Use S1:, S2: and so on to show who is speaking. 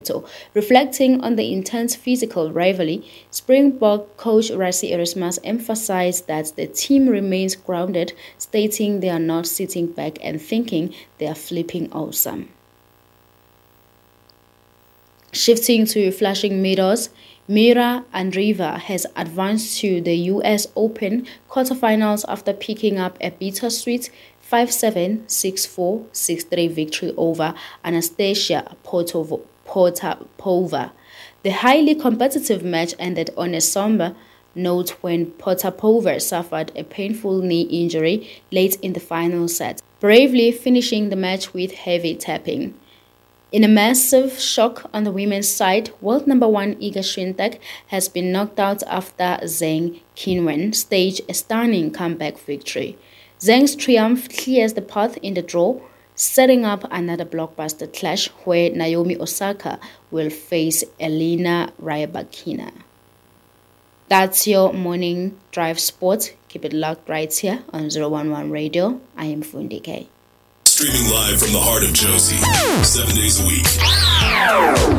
S1: So, reflecting on the intense physical rivalry, Springbok coach Rassie Erasmus emphasized that the team remains grounded, stating they are not sitting back and thinking they are flipping awesome. Shifting to flashing medals, Mira Andreeva has advanced to the US Open quarterfinals after picking up a bittersweet 5-7, 6-4, 6-3 victory over Anastasia Potapova. The highly competitive match ended on a somber note when Potapova suffered a painful knee injury late in the final set, bravely finishing the match with heavy tapping. In a massive shock on the women's side, world number 1 Iga Swiatek has been knocked out after Zheng Qinwen staged a stunning comeback victory. Zheng's triumph clears the path in the draw, setting up another blockbuster clash where Naomi Osaka will face Elena Rybakina. That's your morning drive sport. Keep it locked right here on 011 Radio. I am Fundike.
S2: Streaming live from the heart of Josie, 7 days a week.